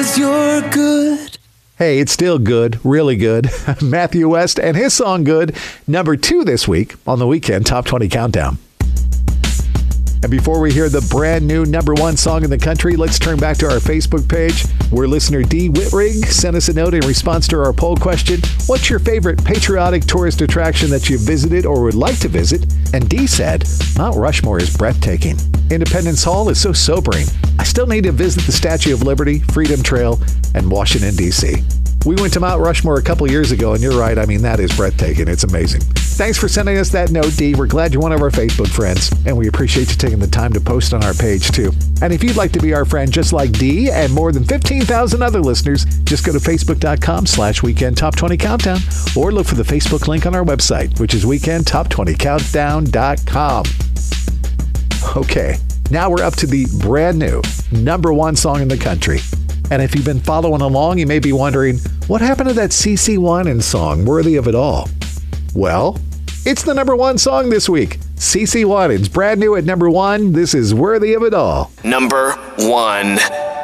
You're good. Hey, it's still good, really good. Matthew West and his song Good, number 2 this week on the Weekend Top 20 Countdown. And before we hear the brand new number 1 song in the country, let's turn back to our Facebook page where listener D. Whitrig sent us a note in response to our poll question, what's your favorite patriotic tourist attraction that you've visited or would like to visit? And D said, Mount Rushmore is breathtaking. Independence Hall is so sobering. I still need to visit the Statue of Liberty, Freedom Trail, and Washington, D.C. We went to Mount Rushmore a couple years ago, and you're right. I mean, that is breathtaking. It's amazing. Thanks for sending us that note, D. We're glad you're one of our Facebook friends, and we appreciate you taking the time to post on our page, too. And if you'd like to be our friend just like D and more than 15,000 other listeners, just go to facebook.com/Weekend Top 20 Countdown or look for the Facebook link on our website, which is weekendtop20countdown.com. Okay, now we're up to the brand new number 1 song in the country. And if you've been following along, you may be wondering, what happened to that CeCe Winans song, Worthy of It All? Well, it's the number 1 song this week. CeCe Winans, brand new at number 1. This is Worthy of It All. Number 1.